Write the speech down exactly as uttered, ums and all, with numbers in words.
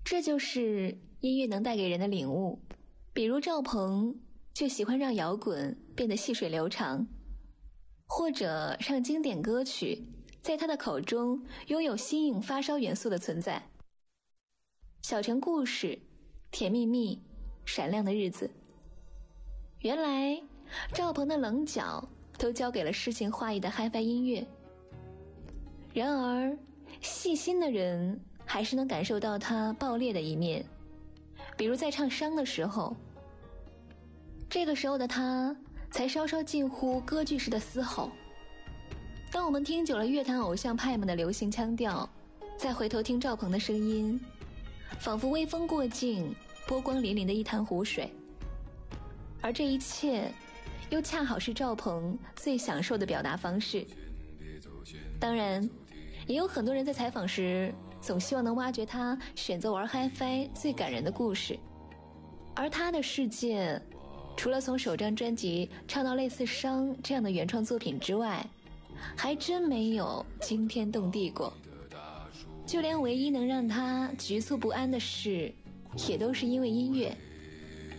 这就是音乐能带给人的领悟。比如赵鹏就喜欢让摇滚变得细水流长，或者让经典歌曲在他的口中拥有新颖发烧元素的存在。小城故事，甜蜜蜜，闪亮的日子。原来赵鹏的棱角都交给了诗情画意的嗨翻音乐，然而细心的人还是能感受到他爆裂的一面。比如在唱伤的时候，这个时候的他才稍稍近乎歌剧式的嘶吼。当我们听久了乐坛偶像派们的流行腔调，再回头听赵鹏的声音，仿佛微风过境，波光粼粼的一潭湖水。而这一切又恰好是赵鹏最享受的表达方式。当然也有很多人在采访时总希望能挖掘他选择玩 Hi-Fi 最感人的故事，而他的世界除了从首张专辑唱到类似伤这样的原创作品之外，还真没有惊天动地过。就连唯一能让他局促不安的事，也都是因为音乐。